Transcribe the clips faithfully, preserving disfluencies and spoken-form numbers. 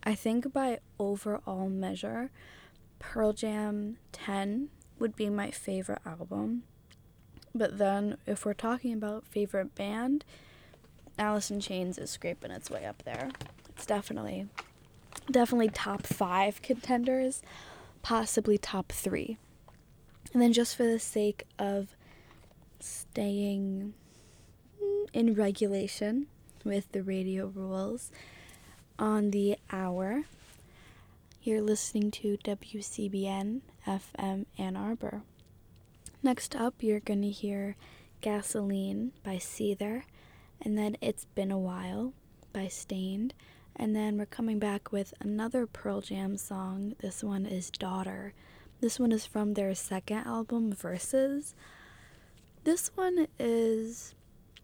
I think by overall measure, Pearl Jam ten would be my favorite album. But then, if we're talking about favorite band, Alice in Chains is scraping its way up there. It's definitely, definitely top five contenders, possibly top three. And then just for the sake of staying in regulation with the radio rules on the hour, you're listening to W C B N F M Ann Arbor. Next up, you're going to hear Gasoline by Seether, and then It's Been a While by Stained, and then we're coming back with another Pearl Jam song. This one is Daughter. This one is from their second album, Versus. This one is,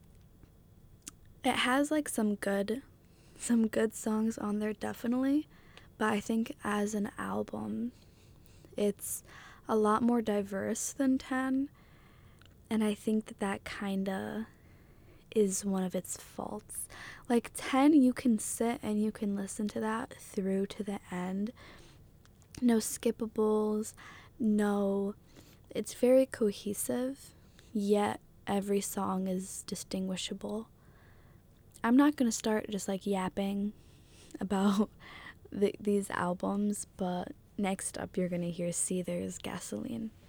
it has like some good, some good songs on there definitely, but I think as an album, it's a lot more diverse than ten, and I think that that kind of is one of its faults. Like ten, you can sit and you can listen to that through to the end. No skippables, no, it's very cohesive, yet every song is distinguishable. I'm not going to start just like yapping about the, these albums, but next up you're going to hear Seether's Gasoline.